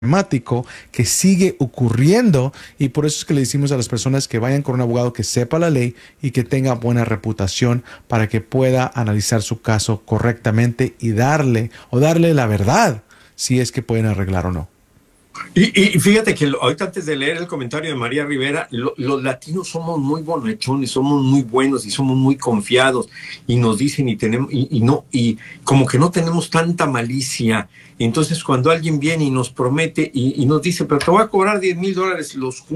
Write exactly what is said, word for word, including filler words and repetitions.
problemático que sigue ocurriendo, y por eso es que le decimos a las personas que vayan con un abogado que sepa la ley y que tenga buena reputación para que pueda analizar su caso correctamente y darle o darle la verdad si es que pueden arreglar o no. Y, y fíjate que lo, ahorita antes de leer el comentario de María Rivera, lo, los latinos somos muy bonachones, somos muy buenos y somos muy confiados y nos dicen y tenemos y, y no y como que no tenemos tanta malicia. Entonces cuando alguien viene y nos promete y, y nos dice, pero te voy a cobrar diez mil dólares, los